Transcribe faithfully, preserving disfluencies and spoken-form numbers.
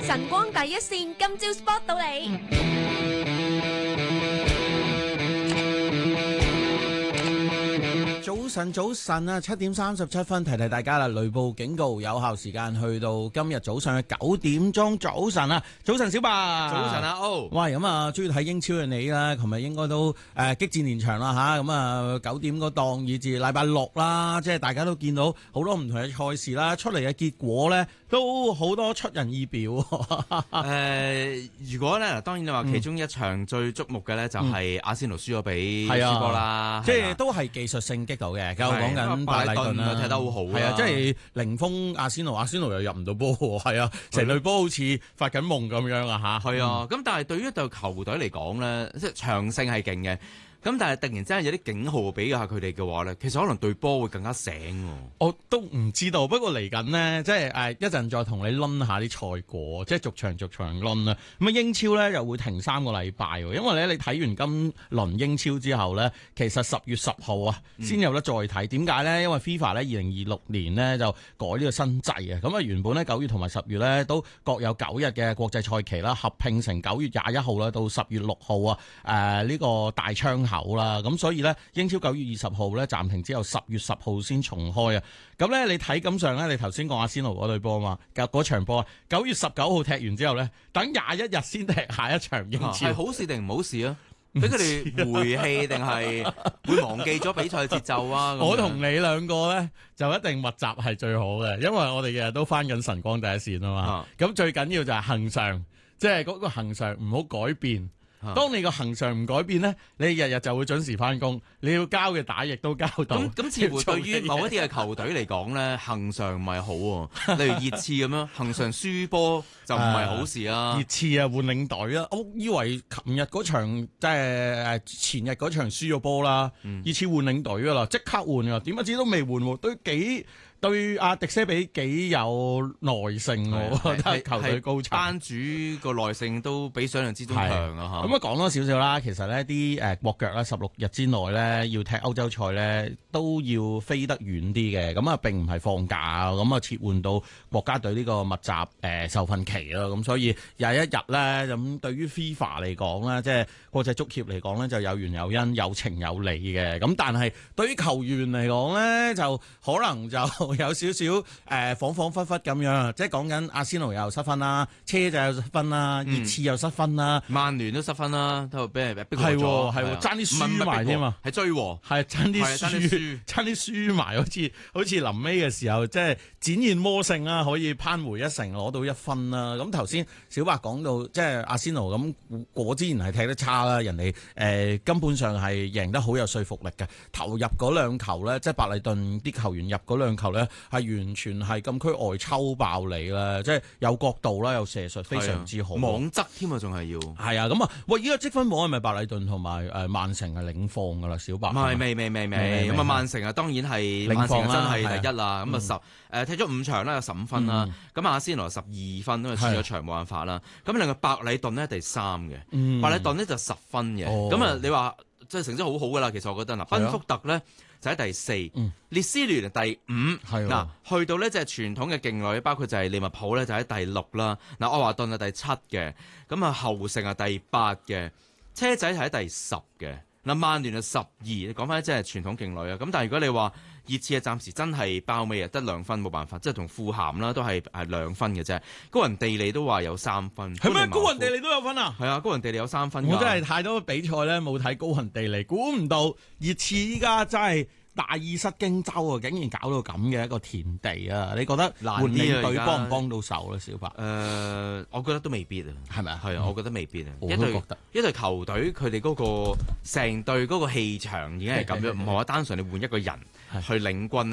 晨光第一線，今朝 spot 到你。 早晨，早晨啊！七點三十七分，提提大家啦。雷暴警告有效時間去到今日早上嘅九點鐘。早晨啊，早晨小白， 早晨啊，歐。 喂，咁啊，中意睇英超嘅你啦，琴日應該都誒、呃、激戰連場啦吓，咁啊九點嗰檔以至禮拜六啦，即係大家都見到好多唔同嘅賽事啦，出嚟嘅結果咧都好多出人意表。誒、 呃，如果咧，當然你話其中一場最矚目嘅咧，就係阿仙奴輸咗俾輸波啦， 即係都係技術性擊到嘅。而家我講緊白禮頓啦， 踢得好好， 係啊，即係零封阿仙奴，阿仙奴又入唔到波，係啊，成隊波好似發緊夢咁樣啊吓， 係啊，咁、嗯、但係對於一隊球隊嚟講咧，即係長勝係勁嘅。咁但係突然之間有啲警號俾下佢哋嘅話咧，其實可能對波會更加醒喎。 我都唔知道，不過嚟緊呢，即係誒一陣再同你攆下啲賽果，即係逐場逐場攆啦。咁啊英超咧又會停三個禮拜喎，因為咧你睇完今輪英超之後咧，其實十月十號啊先有得再睇。點解咧？因為 FIFA 咧二零二六年呢就改呢個新制啊。咁啊原本咧九月同埋十月咧都各有九日嘅國際賽期啦，合併成九月廿一號啦到十月六號啊。誒、呃、呢、呢個大窗口。好啦，咁所以咧，英超九月二十號咧暫停之後，十月十號先重開啊。咁咧，你睇咁上咧，你頭先講阿仙奴嗰隊波嘛，嗰場波啊，九月十九號踢完之後咧，等廿一日先踢下一場英超， 係、啊、好事定唔好事啊？俾佢哋回氣定係會忘記咗比賽節奏啊？ 我同你兩個咧就一定密集係最好嘅，因為我哋日日都翻緊晨光第一線啊嘛。咁、啊、最緊要就係恆常，即係嗰個恆常唔好改變。當你個恆常唔改變咧，你日日就會準時翻工，你要交嘅打亦都交到。 咁咁似乎對於某一啲嘅球隊嚟講咧，恆常唔係好喎。例如熱刺咁樣，恆常輸波就唔係好事啊。 熱刺啊，換領隊啊，我以為琴日嗰場即係誒前日嗰場輸咗波啦，熱刺換領隊噶啦，即刻換啊，點不知都未換喎，都幾。對阿迪些比幾有耐性喎，我覺得球隊高層班主個耐性都比想象之中強啊！ 咁啊講多少少啦，其實呢啲誒國腳啦，十六日之內咧要踢歐洲賽咧都要飛得遠啲嘅，咁啊並唔係放假，咁啊切換到國家隊呢個密集誒、呃、受訓期啦，咁所以廿一日咧咁對於 FIFA 嚟講咧，即係國際足協嚟講咧就有緣有因有情有理嘅，咁但係對於球員嚟講咧就可能就有少少誒恍恍惚惚咁樣，即係講緊阿仙奴又失分啦，車仔又失分啦，熱刺又失分啦， 曼聯都失分啦，都俾人逼過咗， 係喎，爭啲輸埋添啊， 係追和， 係爭啲輸，爭啲輸埋，好似好似臨尾嘅時候，即係展現魔性啦，可以攀回一城攞到一分啦。咁頭先小白講到，即係阿仙奴咁果之然係踢得差啦，人哋誒、呃、根本上係贏得好有說服力嘅，投入嗰兩球咧，即係白禮頓啲球員入嗰兩球咧。係完全係禁區外抽爆你啦，即係有角度啦，有射術非常之好， 網側添啊，仲係要係啊咁啊！喂，依個積分榜係咪白禮頓同埋誒曼城係領放噶啦？小白唔係未未未未咁啊！曼城啊，當然係領放真係第一啦。咁啊十誒踢咗五場啦，有十五分啦。咁、嗯、阿仙奴十二分，因為輸咗場冇辦法啦。咁另外白禮頓呢，第三嘅，嗯、白禮頓呢就十分嘅。咁啊、哦，你話即係成績好好噶啦。其實我覺得嗱，賓福特咧。就喺第四，嗯、列斯聯第五，嗱去到呢就係傳統嘅勁旅，包括就係利物浦咧就喺第六啦，嗱愛華頓係第七嘅，咁啊後城係第八嘅，車仔係喺第十嘅，嗱曼聯係十二，你講翻即係傳統勁旅啊，咁但係如果你話熱刺啊暫時真係包尾啊，得兩分冇辦法，即係同富咸啦都係係兩分嘅啫，高雲地利都話有三分， 係咩？高雲地利都有分啊？ 係啊，高雲地利有三分。 我真係太多比賽咧冇睇高雲地利，估唔到熱刺依家真係大意失荊州啊！竟然搞到咁嘅一個田地啊！你覺得換領隊幫唔幫到手咧，小白？誒、 呃，我覺得都未必啊，係咪啊？係啊，我覺得未必啊。 我都覺得一隊球隊佢哋嗰個成隊嗰個氣場已經係咁樣，唔係話單純你換一個人去領軍